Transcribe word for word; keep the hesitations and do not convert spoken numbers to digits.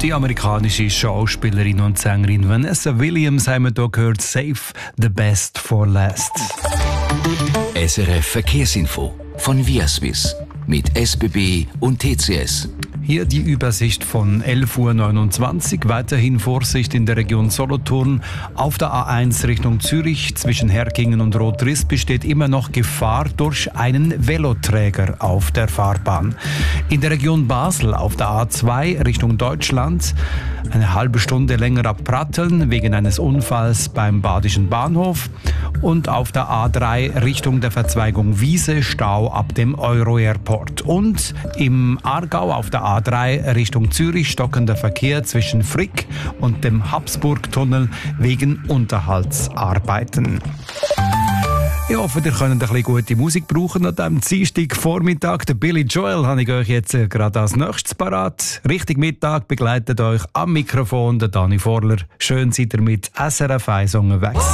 Die amerikanische Schauspielerin und Sängerin Vanessa Williams haben wir hier gehört, Save the Best for Last. S R F Verkehrsinfo von Viaswiss mit S B B und T C S. Hier die Übersicht von elf Uhr neunundzwanzig. Weiterhin Vorsicht in der Region Solothurn. Auf der A eins Richtung Zürich zwischen Herkingen und Rotriss besteht immer noch Gefahr durch einen Veloträger auf der Fahrbahn. In der Region Basel auf der A zwei Richtung Deutschland eine halbe Stunde länger ab Pratteln wegen eines Unfalls beim Badischen Bahnhof. Und auf der A drei Richtung der Verzweigung Wiese Stau ab dem Euro-Airport. Und im Aargau auf der A drei Richtung Zürich stockender Verkehr zwischen Frick und dem Habsburgtunnel wegen Unterhaltsarbeiten. Ich hoffe, ihr könnt ein bisschen gute Musik brauchen an diesem Dienstagvormittag. Der Billy Joel habe ich euch jetzt gerade als nächstes parat. Richtig Mittag begleitet euch am Mikrofon der Dani Vorler. Schön seid ihr mit S R F eins unterwegs.